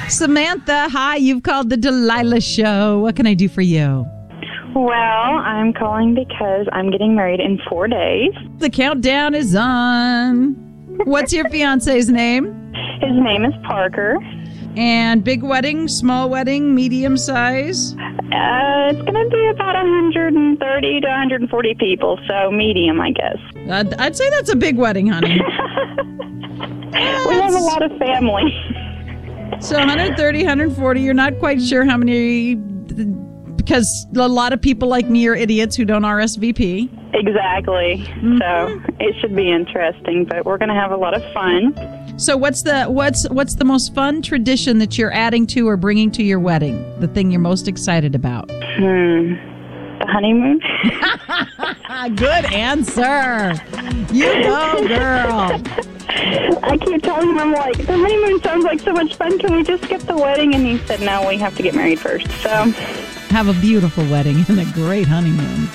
Samantha, hi. You've called the Delilah Show. What can I do for you? Well, I'm calling because I'm getting married in 4 days. The countdown is on. What's your fiance's name? His name is Parker. And big wedding, small wedding, medium size? It's going to be about 130 to 140 people, so medium, I guess. I'd say that's a big wedding, honey. We have a lot of family. So 130, 140, you're not quite sure how many, because a lot of people like me are idiots who don't RSVP. Exactly. Mm-hmm. So it should be interesting, but we're going to have a lot of fun. So what's the most fun tradition that you're adding to or bringing to your wedding? The thing you're most excited about? The honeymoon. Good answer. You go, girl. I keep telling him, I'm like, the honeymoon sounds like so much fun. Can we just skip the wedding? And he said, no, we have to get married first. So have a beautiful wedding and a great honeymoon.